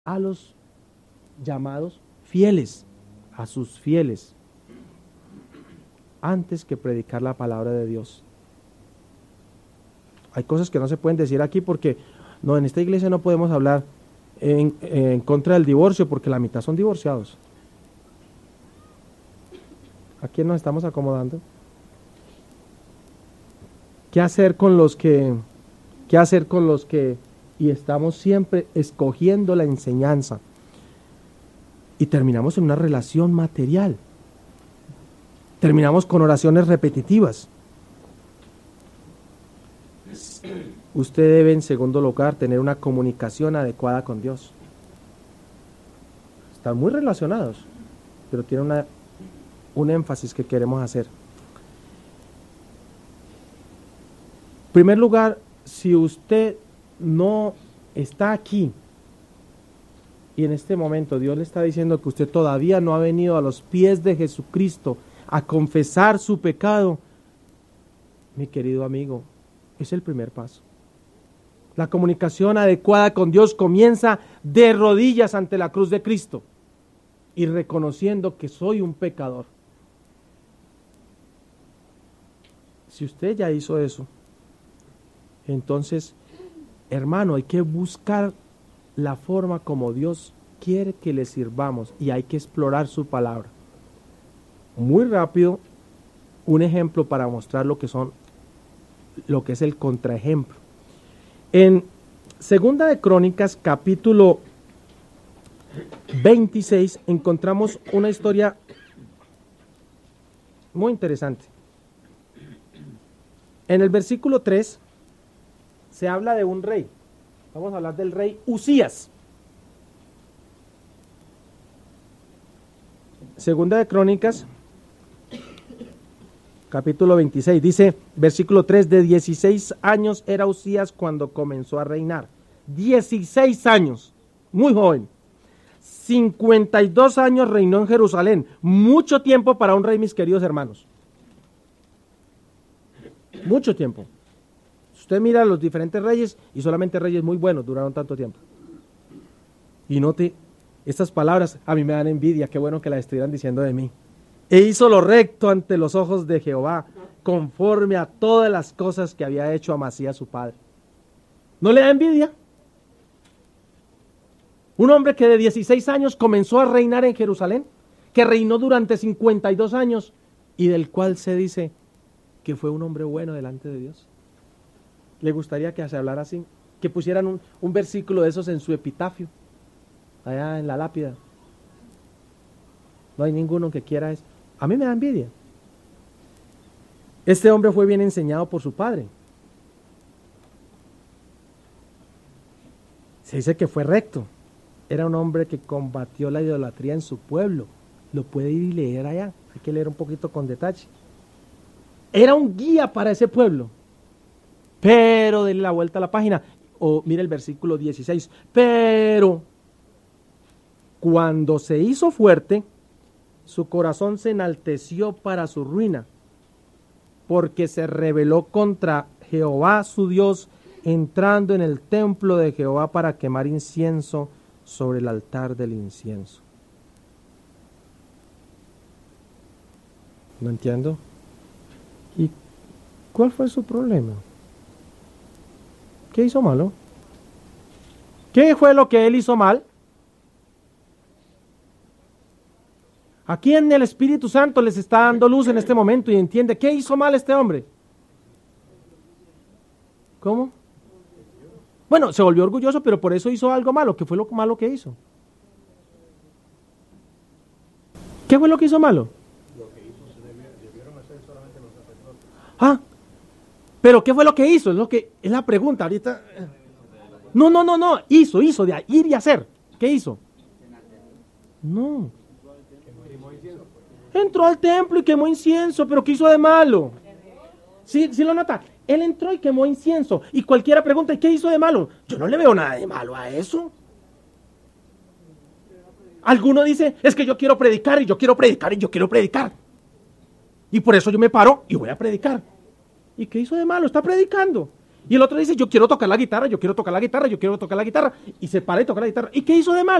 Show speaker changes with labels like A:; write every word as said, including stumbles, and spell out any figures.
A: a los llamados fieles, a sus fieles, antes que predicar la palabra de Dios. Hay cosas que no se pueden decir aquí porque no, en esta iglesia no podemos hablar en, en contra del divorcio porque la mitad son divorciados. ¿A quién nos estamos acomodando? ¿Qué hacer con los que, qué hacer con los que, y estamos siempre escogiendo la enseñanza y terminamos en una relación material? Terminamos con oraciones repetitivas. Usted debe, en segundo lugar, tener una comunicación adecuada con Dios. Están muy relacionados, pero tiene una, un énfasis que queremos hacer. En primer lugar, si usted no está aquí y en este momento Dios le está diciendo que usted todavía no ha venido a los pies de Jesucristo a confesar su pecado, mi querido amigo, es el primer paso. La comunicación adecuada con Dios comienza de rodillas ante la cruz de Cristo y reconociendo que soy un pecador. Si usted ya hizo eso, entonces, hermano, hay que buscar la forma como Dios quiere que le sirvamos y hay que explorar su palabra. Muy rápido, un ejemplo para mostrar lo que son, lo que es el contraejemplo. En Segunda de Crónicas, capítulo veintiséis, encontramos una historia muy interesante. En el versículo tres se habla de un rey. Vamos a hablar del rey Uzías. Segunda de Crónicas, capítulo veintiséis, dice, versículo tres, de dieciséis años era Uzías cuando comenzó a reinar. dieciséis años, muy joven. cincuenta y dos años reinó en Jerusalén. Mucho tiempo para un rey, mis queridos hermanos. Mucho tiempo. Usted mira a los diferentes reyes y solamente reyes muy buenos duraron tanto tiempo. Y note, estas palabras a mí me dan envidia, qué bueno que las estuvieran diciendo de mí. E hizo lo recto ante los ojos de Jehová, conforme a todas las cosas que había hecho Amasías su padre. ¿No le da envidia? Un hombre que de dieciséis años comenzó a reinar en Jerusalén, que reinó durante cincuenta y dos años y del cual se dice que fue un hombre bueno delante de Dios. ¿Le gustaría que se hablara así? Que pusieran un, un versículo de esos en su epitafio, allá en la lápida. No hay ninguno que quiera eso. A mí me da envidia. Este hombre fue bien enseñado por su padre. Se dice que fue recto. Era un hombre que combatió la idolatría en su pueblo. Lo puede ir y leer allá. Hay que leer un poquito con detalle. Era un guía para ese pueblo. Pero denle la vuelta a la página, o mire el versículo dieciséis, pero cuando se hizo fuerte, su corazón se enalteció para su ruina, porque se rebeló contra Jehová su Dios, entrando en el templo de Jehová para quemar incienso sobre el altar del incienso. No entiendo. ¿Y cuál fue su problema? ¿Qué hizo malo? ¿Qué fue lo que él hizo mal? Aquí en el Espíritu Santo les está dando luz en este momento y entiende, ¿qué hizo mal este hombre? ¿Cómo? Bueno, se volvió orgulloso, pero por eso hizo algo malo. ¿Qué fue lo malo que hizo? ¿Qué fue lo que hizo malo?
B: Lo que hizo se debió, debieron hacer solamente los sacerdotes.
A: Ah, pero ¿qué fue lo que hizo? Es lo que es la pregunta ahorita. No, no, no, no, hizo, hizo, de ir y hacer. ¿Qué hizo? No. Entró al templo y quemó incienso, pero ¿qué hizo de malo? ¿Sí, sí lo nota? Él entró y quemó incienso. Y cualquiera pregunta, ¿y qué hizo de malo? Yo no le veo nada de malo a eso. Alguno dice, es que yo quiero predicar y yo quiero predicar y yo quiero predicar. Y por eso yo me paro y voy a predicar. ¿Y qué hizo de malo? Está predicando. Y el otro dice, yo quiero tocar la guitarra, yo quiero tocar la guitarra, yo quiero tocar la guitarra. Y se para y toca la guitarra. ¿Y qué hizo de mal?